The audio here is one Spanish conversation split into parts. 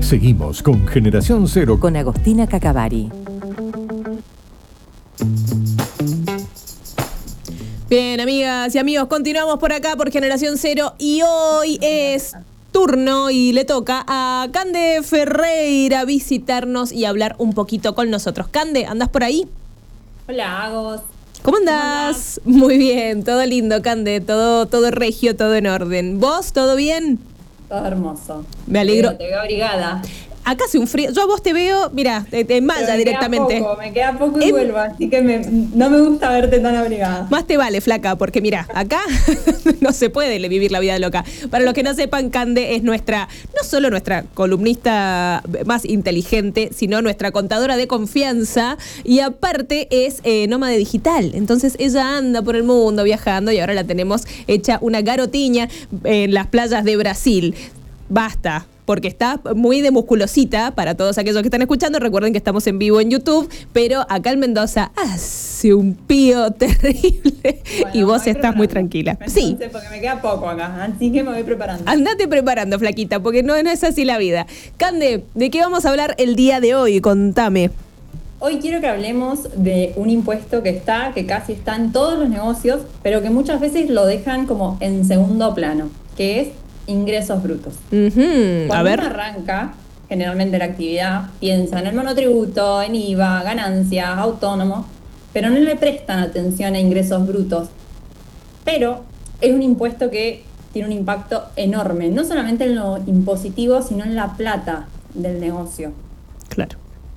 Seguimos con Generación Cero con Agostina Cacavari. Bien, amigas y amigos, continuamos por acá por Generación Cero y hoy es turno y le toca a Cande Ferreira visitarnos y hablar un poquito con nosotros. Cande, ¿andás por ahí? Hola, Agos. ¿Cómo andás? Muy bien, todo lindo, Cande, todo regio, todo en orden. ¿Vos, todo bien? Todo hermoso. Me alegro. Te veo abrigada. Acá hace un frío. Yo a vos te veo, mira, te enmaya directamente. Me queda poco y vuelvo, así que no me gusta verte tan abrigada. Más te vale, flaca, porque mira, acá no se puede vivir la vida loca. Para los que no sepan, Cande es no solo nuestra columnista más inteligente, sino nuestra contadora de confianza y aparte es nómade digital. Entonces ella anda por el mundo viajando y ahora la tenemos hecha una garotiña en las playas de Brasil. Basta. Porque está muy de musculosita para todos aquellos que están escuchando. Recuerden que estamos en vivo en YouTube, pero acá en Mendoza hace un pío terrible y vos estás muy tranquila. Entonces, sí. Porque me queda poco acá, así que me voy preparando. Andate preparando, flaquita, porque no es así la vida. Cande, ¿de qué vamos a hablar el día de hoy? Contame. Hoy quiero que hablemos de un impuesto que casi está en todos los negocios, pero que muchas veces lo dejan como en segundo plano, que es ingresos brutos. A ver. Cuando uno arranca, generalmente la actividad, piensa en el monotributo, en IVA, ganancias, autónomo, pero no le prestan atención a ingresos brutos. Pero es un impuesto que tiene un impacto enorme, no solamente en lo impositivo, sino en la plata del negocio. Claro.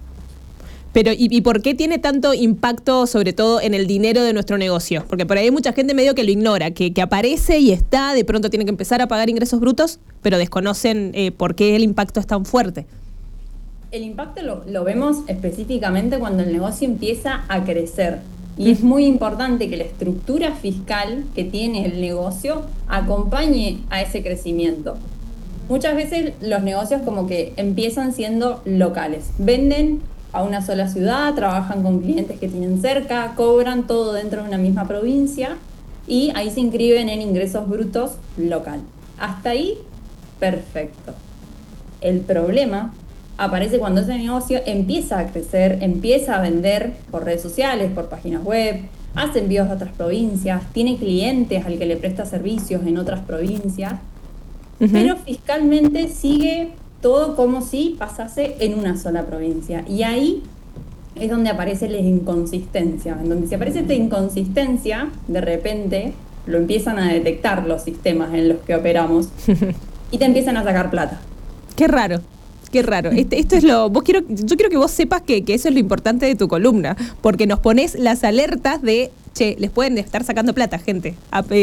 Pero, ¿y por qué tiene tanto impacto, sobre todo en el dinero de nuestro negocio? Porque por ahí hay mucha gente medio que lo ignora, que aparece y está, de pronto tiene que empezar a pagar ingresos brutos, pero desconocen por qué el impacto es tan fuerte. El impacto lo vemos específicamente cuando el negocio empieza a crecer. Y es muy importante que la estructura fiscal que tiene el negocio acompañe a ese crecimiento. Muchas veces los negocios como que empiezan siendo locales, venden a una sola ciudad, trabajan con clientes que tienen cerca, cobran todo dentro de una misma provincia y ahí se inscriben en ingresos brutos local. Hasta ahí, perfecto. El problema aparece cuando ese negocio empieza a crecer, empieza a vender por redes sociales, por páginas web, hace envíos a otras provincias, tiene clientes al que le presta servicios en otras provincias, pero fiscalmente sigue todo como si pasase en una sola provincia. Y ahí es donde aparece la inconsistencia. En donde si aparece esta inconsistencia, de repente lo empiezan a detectar los sistemas en los que operamos y te empiezan a sacar plata. Qué raro. Qué raro. Esto es yo quiero que vos sepas que eso es lo importante de tu columna, porque nos pones las alertas de, les pueden estar sacando plata, gente.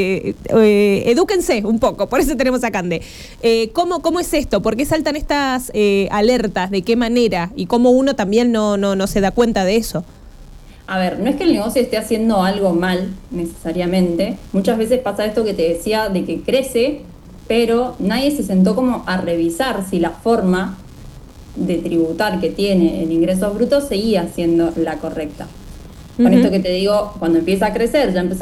Edúquense un poco, por eso tenemos a Cande. ¿Cómo es esto? ¿Por qué saltan estas alertas? ¿De qué manera? Y cómo uno también no se da cuenta de eso. A ver, no es que el negocio esté haciendo algo mal necesariamente. Muchas veces pasa esto que te decía de que crece, pero nadie se sentó como a revisar si la forma de tributar que tiene el ingreso bruto seguía siendo la correcta. Con esto que te digo, cuando empieza a crecer, ya